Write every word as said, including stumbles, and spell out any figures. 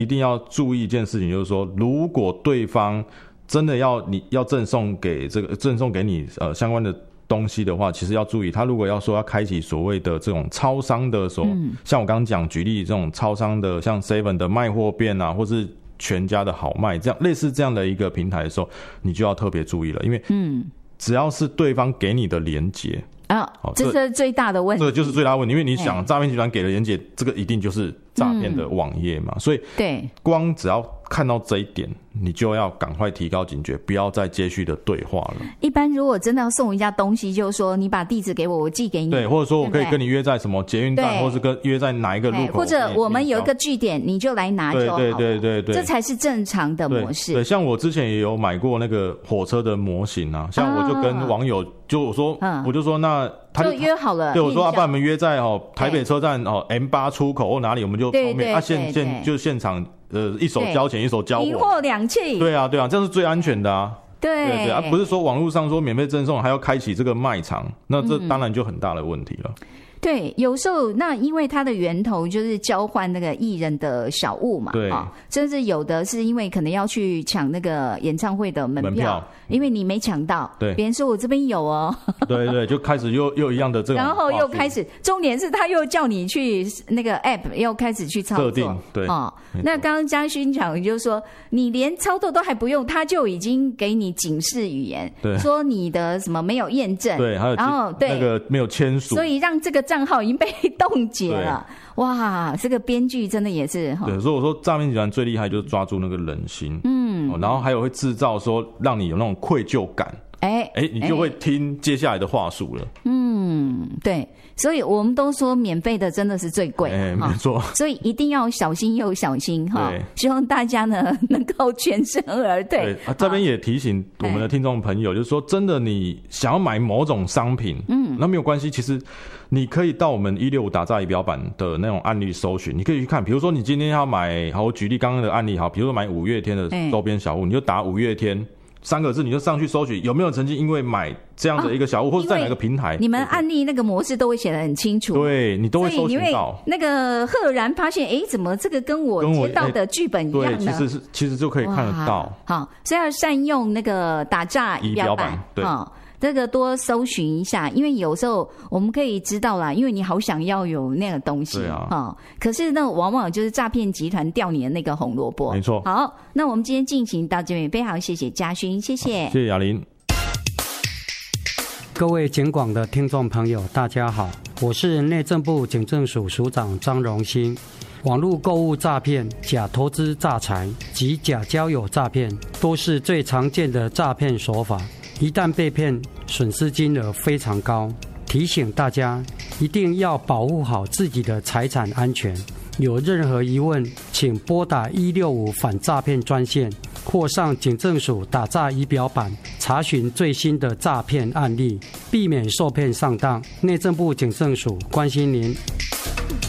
一定要注意一件事情，就是说，如果对方真的要你要赠送给这个赠送给你呃相关的东西的话，其实要注意，他如果要说要开启所谓的这种超商的所，嗯、像我刚刚讲举例这种超商的，像 seven 的卖货店啊，或是全家的好卖这样类似这样的一个平台的时候，你就要特别注意了，因为嗯，只要是对方给你的连结。 啊，这是最大的问题， 这个就是最大的问题，因为你想诈骗集团给的连结，这个一定就是诈骗的网页嘛，嗯、所以对， 光只要看到这一点，你就要赶快提高警觉，不要再接续的对话了。 一般如果真的要送一家东西，就是说你把地址给我，我寄给你， 对，或者说我可以跟你约在什么捷运站，或是跟约在哪一个路口， 或者我们有一个据点，你就来拿就好了。 对对对对对， 这才是正常的模式。 对，对像我之前也有买过那个火车的模型啊，像我就跟网友就我说，嗯、我就说那。他 就, 就约好了， 对我说：“阿爸，我们约在哦台北车站哦 M 八出口或哪里，我们就方便。啊，现现就现场呃一手交钱一手交货， 一货两讫。 对啊对啊，这样是最安全的啊。 对对对啊，不是说网络上说免费赠送还要开启这个卖场，那这当然就很大的问题了。” 对，有时候那因为它的源头就是交换那个艺人的小物嘛， 对， 啊，甚至有的是因为可能要去抢那个演唱会的门票， 门票因为你没抢到， 对， 别人说我这边有哦， 对对，就开始又又一样的这种， 然后又开始，重点是他又叫你去那个 app 又开始去操作， 设定，对， 哦，那刚刚嘉勋讲就是说，你连操作都还不用，他就已经给你警示语言， 对， 说你的什么没有验证， 对，还有然后对那个没有签署， 所以让这个账号已经被冻结了。哇，这个编剧真的也是对，所以我说诈骗集团最厉害就是抓住那个人心，嗯，哦、然后还有会制造说让你有那种愧疚感，哎哎，你就会听接下来的话术了， 嗯，对，所以我们都说免费的真的是最贵， 哎，没错， 所以一定要小心又小心哈，希望大家呢能够全身而退。 对啊，这边也提醒我们的听众朋友，就是说真的，你想要买某种商品，嗯，那没有关系，其实你可以到我们一六五打诈仪表板的那种案例搜寻，你可以去看，比如说你今天要买，好，我举例刚刚的案例，好，比如说买五月天的周边小物，你就打五月天三个字，你就上去搜寻有没有曾经因为买这样的一个小物，啊、或者在哪个平台， 你们案例那个模式都会写得很清楚， 对你都会搜寻到。 那个赫然发现，哎，怎么这个跟我接到的剧本一样呢？ 对，其实是其实就可以看得到。 好，所以要善用那个打诈仪表板， 对。 哦，这个多搜寻一下，因为有时候我们可以知道啦，因为你好想要有那个东西， 啊哦，可是那往往就是诈骗集团掉你的那个红萝卜。 没错。 好，那我们今天进行到这边，非常谢谢嘉勋，谢谢， 谢谢雅玲。 各位警广的听众朋友，大家好，我是内政部警政署署长张荣兴。网络购物诈骗、假投资诈财及假交友诈骗都是最常见的诈骗手法。一旦被骗，损失金额非常高。提醒大家一定要保护好自己的财产安全。有任何疑问，请拨打一六五反诈骗专线，或上警政署打诈仪表板查询最新的诈骗案例，避免受骗上当。内政部警政署关心您。